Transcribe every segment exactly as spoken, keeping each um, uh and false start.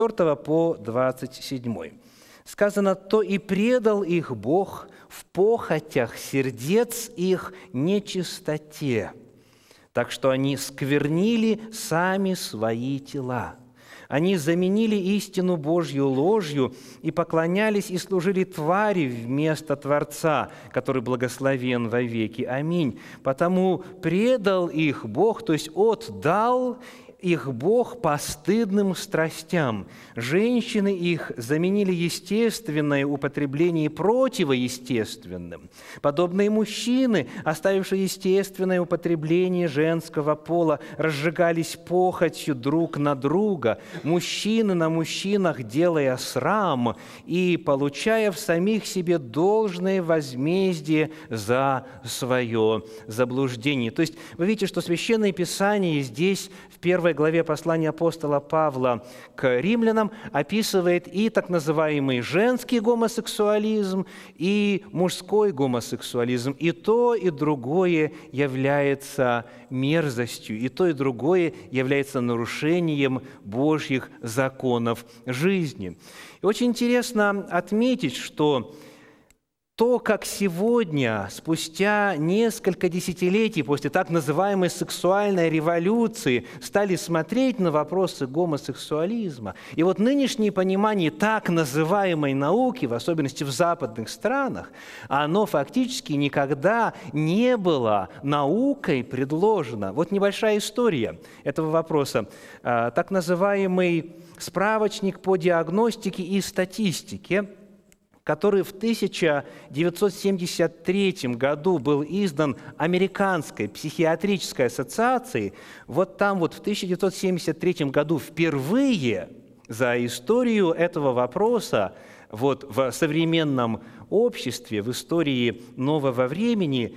по двадцать седьмой. Сказано: «То и предал их Бог в похотях сердец их нечистоте, так что они сквернили сами свои тела. Они заменили истину Божью ложью и поклонялись и служили твари вместо Творца, который благословен вовеки. Аминь. Потому предал их Бог», то есть отдал их Бог постыдным страстям. Женщины их заменили естественное употребление противоестественным. Подобные мужчины, оставившие естественное употребление женского пола, разжигались похотью друг на друга, мужчины на мужчинах делая срам и получая в самих себе должное возмездие за свое заблуждение. То есть вы видите, что Священное Писание здесь в первой главе послания апостола Павла к римлянам описывает и так называемый женский гомосексуализм, и мужской гомосексуализм. И то, и другое является мерзостью, и то, и другое является нарушением Божьих законов жизни. И очень интересно отметить, что то, как сегодня, спустя несколько десятилетий после так называемой сексуальной революции, стали смотреть на вопросы гомосексуализма, и вот нынешнее понимание так называемой науки, в особенности в западных странах, оно фактически никогда не было наукой предложено. Вот небольшая история этого вопроса. Так называемый справочник по диагностике и статистике, который в тысяча девятьсот семьдесят третьем году был издан Американской психиатрической ассоциацией, вот там вот в тысяча девятьсот семьдесят третьем году впервые за историю этого вопроса вот в современном обществе, в истории нового времени,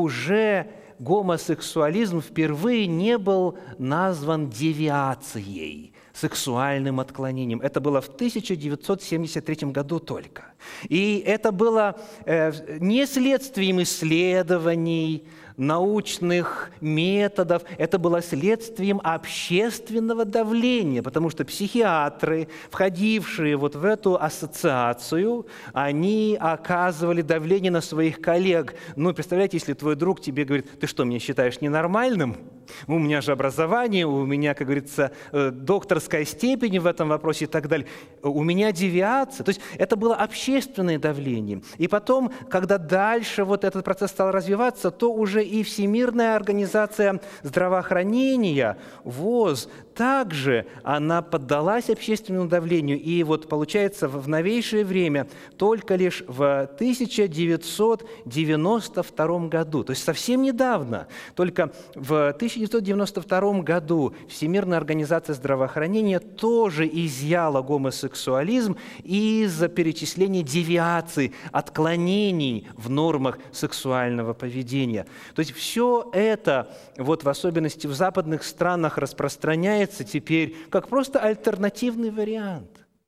уже гомосексуализм впервые не был назван девиацией, сексуальным отклонением. Это было в тысяча девятьсот семьдесят третьем году только. И это было э, не следствием исследований, научных методов, это было следствием общественного давления, потому что психиатры, входившие вот в эту ассоциацию, они оказывали давление на своих коллег. Ну, представляете, если твой друг тебе говорит: «Ты что, меня считаешь ненормальным? У меня же образование, у меня, как говорится, докторская степень в этом вопросе и так далее. У меня девиация». То есть это было общественное давление. И потом, когда дальше вот этот процесс стал развиваться, то уже и Всемирная организация здравоохранения, ВОЗ, также она поддалась общественному давлению. И вот получается, в новейшее время, только лишь в тысяча девятьсот девяносто втором году, то есть совсем недавно, только в тысяча девятьсот девяносто втором году Всемирная организация здравоохранения тоже изъяла гомосексуализм из-за перечисления девиаций, отклонений в нормах сексуального поведения. То есть все это, вот в особенности в западных странах, распространяется теперь как просто альтернативный вариант.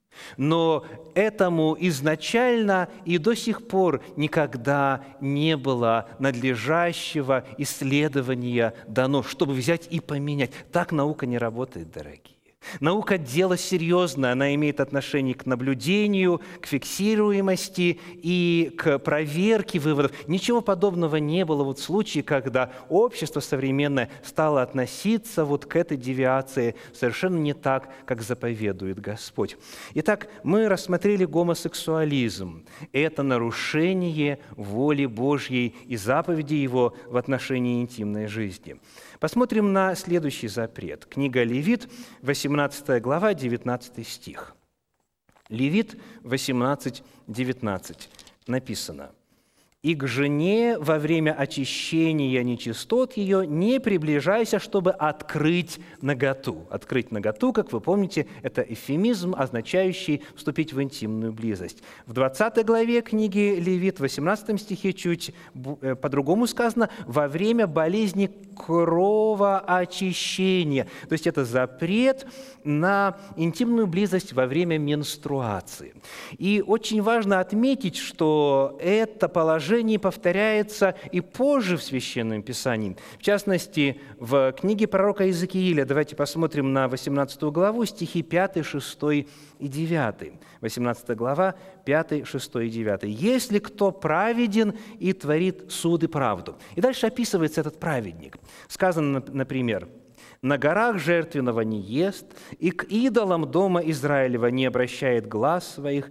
Но этому изначально и до сих пор никогда не было надлежащего исследования дано, чтобы взять и поменять. Так наука не работает, дорогие. Наука – дело серьезное, она имеет отношение к наблюдению, к фиксируемости и к проверке выводов. Ничего подобного не было вот в случае, когда общество современное стало относиться вот к этой девиации совершенно не так, как заповедует Господь. Итак, мы рассмотрели гомосексуализм. Это нарушение воли Божьей и заповеди Его в отношении интимной жизни. Посмотрим на следующий запрет. Книга Левит, восемнадцатая глава, девятнадцатый стих. Левит восемнадцать, девятнадцать. Написано: «И к жене во время очищения нечистот ее не приближайся, чтобы открыть наготу». Открыть наготу, как вы помните, это эвфемизм, означающий вступить в интимную близость. В двадцатой главе книги Левит, в восемнадцатом стихе чуть по-другому сказано: «Во время болезни кровоочищения. То есть это запрет на интимную близость во время менструации. И очень важно отметить, что это положение повторяется и позже в Священном Писании. В частности, в книге пророка Иезекииля, давайте посмотрим на восемнадцатую главу, стихи пятый, шестой и девятый. восемнадцатая глава, пятый, шестой и девятый. «Если кто праведен и творит суд и правду». И дальше описывается этот праведник. Сказано, например, «На горах жертвенного не ест, и к идолам дома Израилева не обращает глаз своих,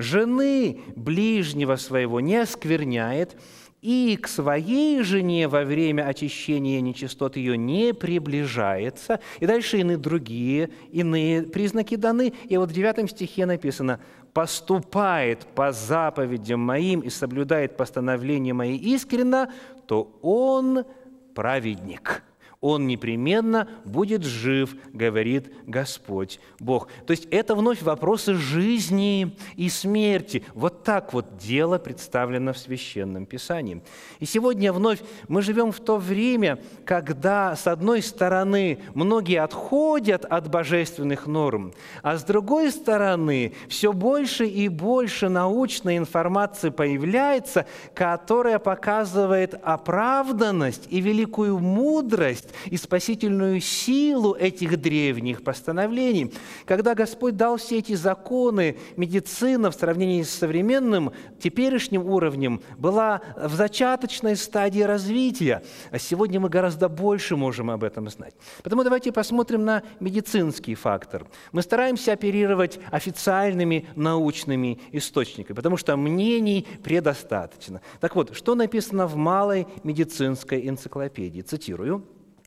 жены ближнего своего не оскверняет, и к своей жене во время очищения нечистот ее не приближается». И дальше иные другие, иные признаки даны. И вот в девятом стихе написано: «Поступает по заповедям моим и соблюдает постановления мои искренно, то он праведник». Он непременно будет жив, говорит Господь Бог. То есть это вновь вопросы жизни и смерти. Вот так вот дело представлено в Священном Писании. И сегодня вновь мы живем в то время, когда, с одной стороны, многие отходят от божественных норм, а с другой стороны, все больше и больше научной информации появляется, которая показывает оправданность и великую мудрость и спасительную силу этих древних постановлений. Когда Господь дал все эти законы, медицина в сравнении с современным, теперешним уровнем была в зачаточной стадии развития, а сегодня мы гораздо больше можем об этом знать. Поэтому давайте посмотрим на медицинский фактор. Мы стараемся оперировать официальными научными источниками, потому что мнений предостаточно. Так вот, что написано в Малой медицинской энциклопедии? Цитирую.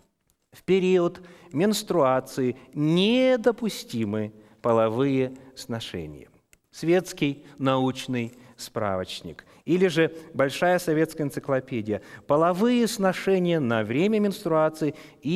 «В период менструации недопустимы половые сношения». Светский научный справочник. Или же Большая советская энциклопедия. «Половые сношения на время менструации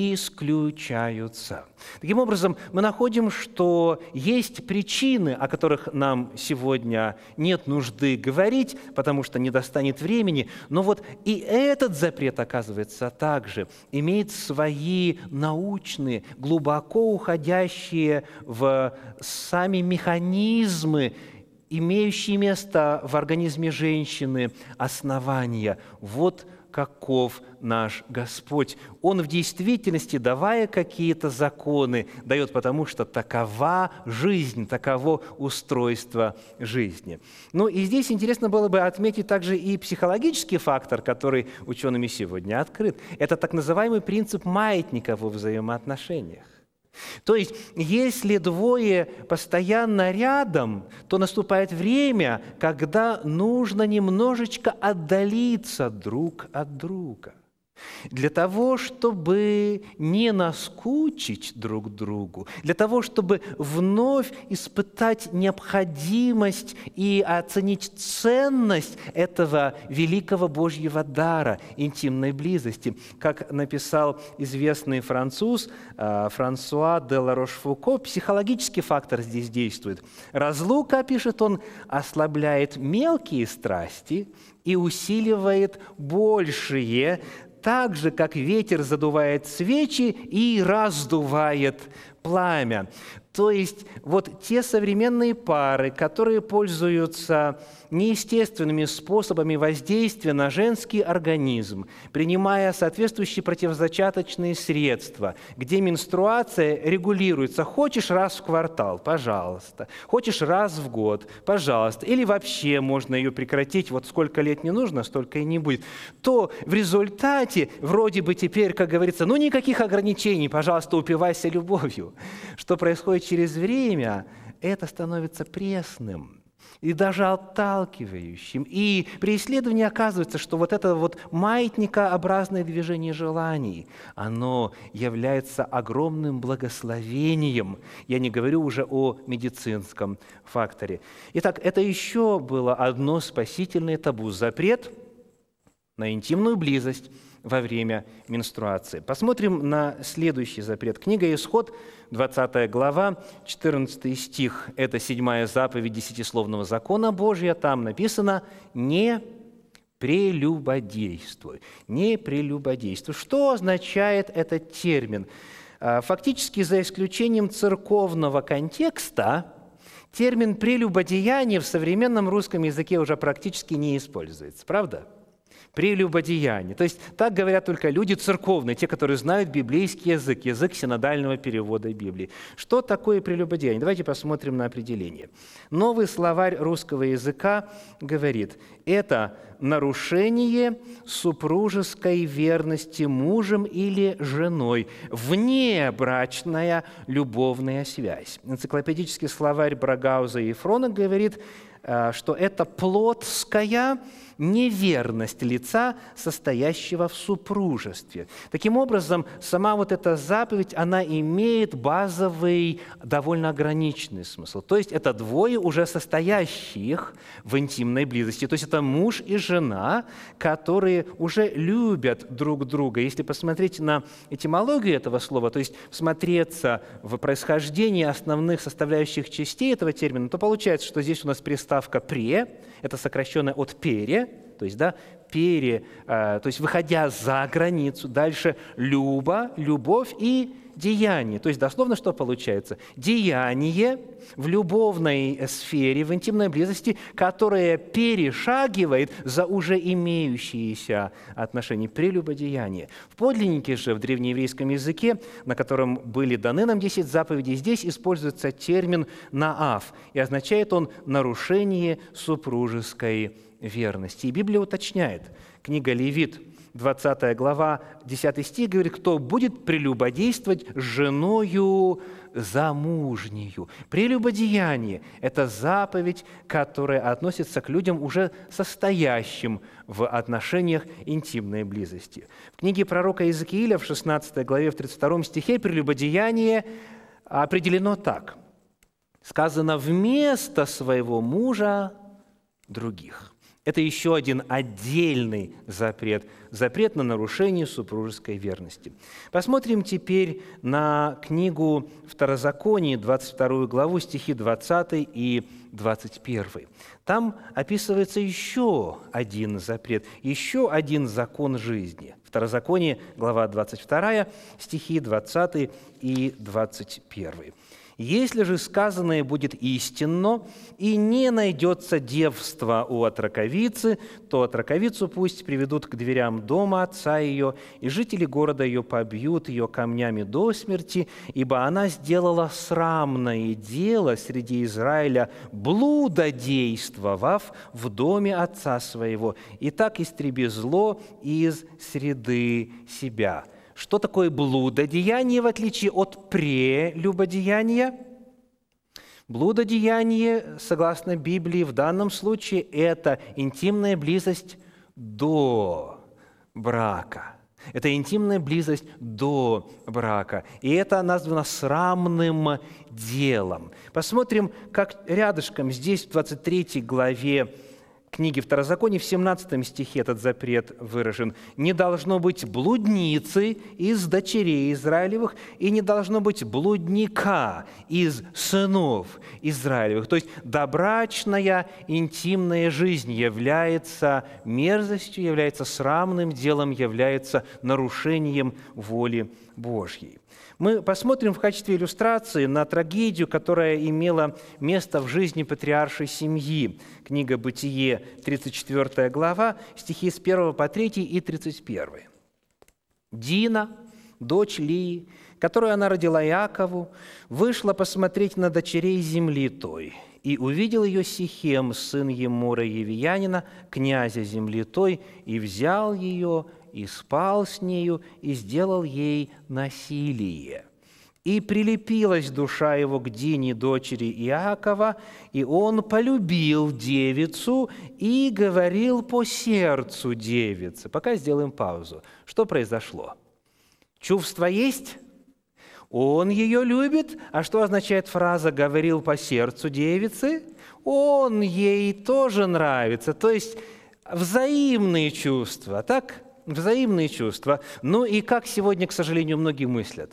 исключаются». Таким образом, мы находим, что есть причины, о которых нам сегодня нет нужды говорить, потому что не достанет времени, но вот и этот запрет, оказывается, также имеет свои научные, глубоко уходящие в сами механизмы, имеющие место в организме женщины, основания. Вот каков наш Господь. Он в действительности, давая какие-то законы, дает потому, что такова жизнь, таково устройство жизни. Ну и здесь интересно было бы отметить также и психологический фактор, который учеными сегодня открыт. Это так называемый принцип маятника во взаимоотношениях. То есть, если двое постоянно рядом, то наступает время, когда нужно немножечко отдалиться друг от друга. Для того, чтобы не наскучить друг другу, для того, чтобы вновь испытать необходимость и оценить ценность этого великого Божьего дара, интимной близости. Как написал известный француз Франсуа де ла Рошфуко, психологический фактор здесь действует. «Разлука, — пишет он, — ослабляет мелкие страсти и усиливает большие, так же, как ветер задувает свечи и раздувает пламя». То есть вот те современные пары, которые пользуются неестественными способами воздействия на женский организм, принимая соответствующие противозачаточные средства, где менструация регулируется. Хочешь раз в квартал – пожалуйста. Хочешь раз в год – пожалуйста. Или вообще можно ее прекратить, вот сколько лет не нужно, столько и не будет. То в результате вроде бы теперь, как говорится, ну никаких ограничений, пожалуйста, упивайся любовью. Что происходит через время, это становится пресным и даже отталкивающим. И при исследовании оказывается, что вот это вот маятникообразное движение желаний, оно является огромным благословением. Я не говорю уже о медицинском факторе. Итак, это еще было одно спасительное табу – запрет на интимную близость во время менструации. Посмотрим на следующий запрет. Книга «Исход», двадцатая глава, четырнадцатый стих. Это седьмая заповедь десятисловного закона Божия. Там написано: «Не прелюбодействуй, не прелюбодействуй. Что означает этот термин? Фактически, за исключением церковного контекста, термин «прелюбодеяние» в современном русском языке уже практически не используется. Правда? Прелюбодеяние. То есть так говорят только люди церковные, те, которые знают библейский язык, язык синодального перевода Библии. Что такое прелюбодеяние? Давайте посмотрим на определение. Новый словарь русского языка говорит, это нарушение супружеской верности мужем или женой, внебрачная любовная связь. Энциклопедический словарь Брагауза и Ефрона говорит, что это плотская неверность лица, состоящего в супружестве. Таким образом, сама вот эта заповедь, она имеет базовый, довольно ограниченный смысл. То есть это двое уже состоящих в интимной близости. То есть это муж и жена, которые уже любят друг друга. Если посмотреть на этимологию этого слова, то есть всмотреться в происхождение основных составляющих частей этого термина, то получается, что здесь у нас приставка «пре», это сокращенное от «пере», то есть, да, пере, э, то есть выходя за границу, дальше люба, любовь и деяние. То есть дословно что получается? Деяние в любовной сфере, в интимной близости, которое перешагивает за уже имеющиеся отношения, прелюбодеяние. В подлиннике же, в древнееврейском языке, на котором были даны нам десять заповедей, здесь используется термин «наав», и означает он «нарушение супружеской верности». И Библия уточняет, книга Левит, двадцатая глава, десятый стих говорит, кто будет прелюбодействовать с женою замужнею. Прелюбодеяние – это заповедь, которая относится к людям, уже состоящим в отношениях интимной близости. В книге пророка Иезекииля в шестнадцатой главе, в тридцать втором стихе прелюбодеяние определено так. Сказано «вместо своего мужа других». Это еще один отдельный запрет, запрет на нарушение супружеской верности. Посмотрим теперь на книгу Второзакония, двадцать вторую главу, стихи двадцатый и двадцать первый. Там описывается еще один запрет, еще один закон жизни. Второзаконие, глава двадцать вторая, стихи двадцатый и двадцать первый. «Если же сказанное будет истинно, и не найдется девства у отроковицы, то отроковицу пусть приведут к дверям дома отца ее, и жители города ее побьют ее камнями до смерти, ибо она сделала срамное дело среди Израиля, блудодействовав в доме отца своего, и так истреби зло из среды себя». Что такое блудодеяние, в отличие от прелюбодеяния? Блудодеяние, согласно Библии, в данном случае это интимная близость до брака. Это интимная близость до брака. И это названо срамным делом. Посмотрим, как рядышком здесь, в двадцать третьей главе книги Второзакония, в семнадцатом стихе этот запрет выражен. «Не должно быть блудницы из дочерей Израилевых, и не должно быть блудника из сынов Израилевых». То есть добрачная интимная жизнь является мерзостью, является срамным делом, является нарушением воли Божьей. Мы посмотрим в качестве иллюстрации на трагедию, которая имела место в жизни патриаршей семьи. Книга «Бытие», тридцать четвёртая глава, стихи с первого по третий и тридцать первый. «Дина, дочь Лии, которую она родила Иакову, вышла посмотреть на дочерей земли той, и увидел ее Сихем, сын Емура Евиянина, князя земли той, и взял ее, и спал с нею, и сделал ей насилие. И прилепилась душа его к Дине, дочери Иакова, и он полюбил девицу и говорил по сердцу девицы». Пока сделаем паузу. Что произошло? Чувство есть? Он ее любит. А что означает фраза «говорил по сердцу девицы»? Он ей тоже нравится. То есть взаимные чувства, так? Взаимные чувства. Ну и как сегодня, к сожалению, многие мыслят?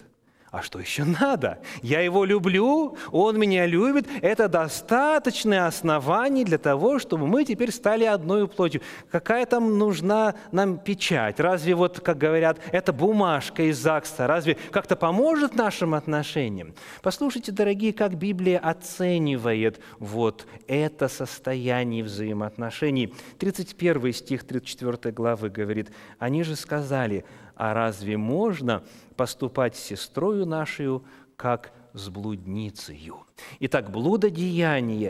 А что еще надо? Я его люблю, он меня любит. Это достаточное основание для того, чтобы мы теперь стали одной плотью. Какая там нужна нам печать? Разве вот, как говорят, эта бумажка из ЗАГСа, разве как-то поможет нашим отношениям? Послушайте, дорогие, как Библия оценивает вот это состояние взаимоотношений. тридцать первый стих тридцать четвёртой главы говорит: «Они же сказали: а разве можно поступать с сестрою нашей, как с блудницею?» Итак, блудодеяние